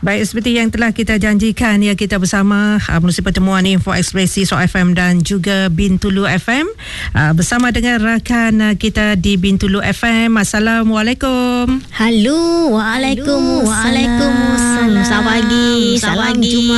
Baik, seperti yang telah kita janjikan ya, kita bersama menerusi pertemuan Info Ekspresi SOAR FM dan juga Bintulu FM bersama dengan rakan kita di Bintulu FM. Assalamualaikum. Halo, Waalaikumsalam. Selamat pagi, salam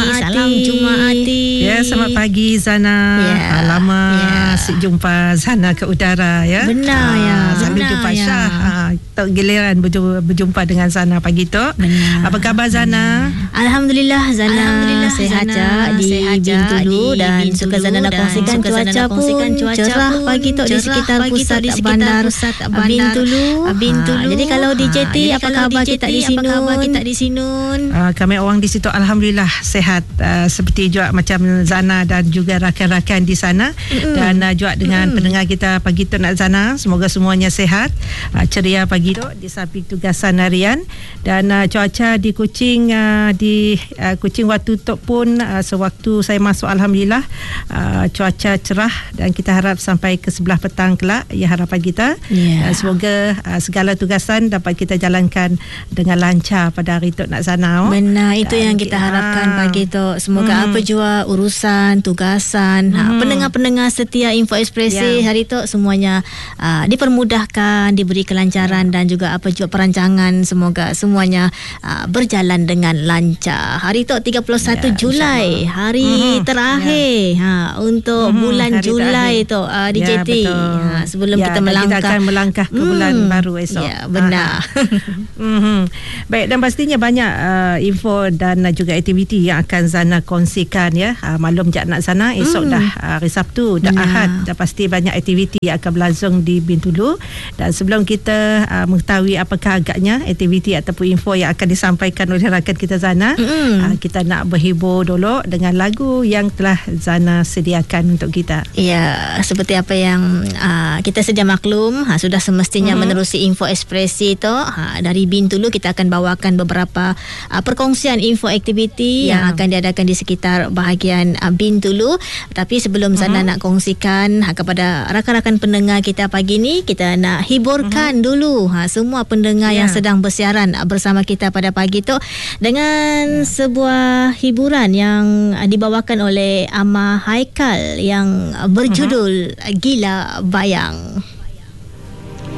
Jumaati. Ya, selamat pagi Zana. Lama si jumpa Zana ke udara ya. Benar ya. Sambil jumpa Syah. Giliran berjumpa dengan Zana pagi tu. Apa khabar Zana? Alhamdulillah Zana sihat di Bintulu dan suka Zana nak kongsikan cuaca pun cerah pagi tu di sekitar pusat bandar Bintulu. Jadi kalau di JT apa khabar kita di Sinun? Kami orang di situ alhamdulillah sihat, seperti juga macam Zana dan juga rakan-rakan di sana. Dan juga dengan pendengar kita pagi tu nak Zana, semoga semuanya sihat, ceria pagi tu di samping tugasan harian. Dan cuaca di Kuching Kuching waktu tu pun sewaktu saya masuk alhamdulillah cuaca cerah dan kita harap sampai ke sebelah petang kelak ya harapan kita. Semoga segala tugasan dapat kita jalankan dengan lancar pada hari tu nak Zana. Benar, itu yang kita harapkan pagi tu. Semoga apa jua urusan, tugasan, pendengar-pendengar setia Info Ekspresi hari tu semuanya dipermudahkan, diberi kelancaran dan juga apa jua perancangan, semoga semuanya berjalan dengan lancar. Hari tu 31 Julai, hari terakhir untuk bulan Julai tu di JT. Sebelum kita melangkah, kita akan melangkah ke bulan baru esok. Ya, benar. Baik, dan pastinya banyak info dan juga aktiviti yang akan Zana kongsikan ya. Maklum jak nak Zana, esok dah hari Sabtu, dah Ahad, dah pasti banyak aktiviti yang akan berlangsung di Bintulu. Dan sebelum kita mengetahui apakah agaknya aktiviti ataupun info yang akan disampaikan oleh rakan kita Zana, kita nak berhibur dulu dengan lagu yang telah Zana sediakan untuk kita. Ya, seperti apa yang kita sedia maklum, sudah semestinya menerusi Info Ekspresi itu. Dari Bintulu kita akan bawakan beberapa perkongsian info aktiviti yang akan diadakan di sekitar bahagian Bintulu. Tapi sebelum Zana nak kongsikan kepada rakan-rakan pendengar kita pagi ni, kita nak hiburkan dulu semua pendengar yang sedang bersiaran bersama kita pada pagi tu dengan sebuah hiburan yang dibawakan oleh Ama Haikal yang berjudul Gila Bayang.